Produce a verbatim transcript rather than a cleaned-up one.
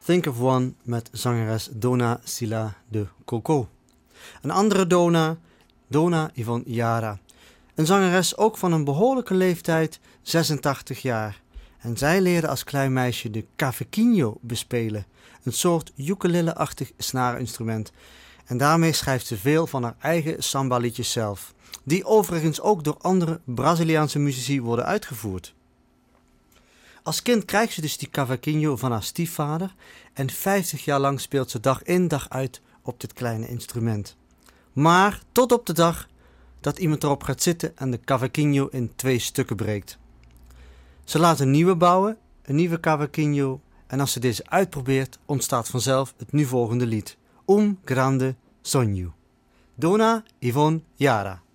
Think of One met zangeres Dona Sila de Coco. Een andere Dona, Dona Yvonne Jara. Een zangeres ook van een behoorlijke leeftijd, zesentachtig jaar. En zij leerde als klein meisje de cavaquinho bespelen, een soort ukulele-achtig snaarinstrument. En daarmee schrijft ze veel van haar eigen samba-liedjes zelf, die overigens ook door andere Braziliaanse muzici worden uitgevoerd. Als kind krijgt ze dus die cavaquinho van haar stiefvader en vijftig jaar lang speelt ze dag in dag uit op dit kleine instrument. Maar tot op de dag dat iemand erop gaat zitten en de cavaquinho in twee stukken breekt. Ze laat een nieuwe bouwen, een nieuwe cavaquinho, en als ze deze uitprobeert ontstaat vanzelf het nu volgende lied, Um Grande Sonho. Dona Yvonne Jara.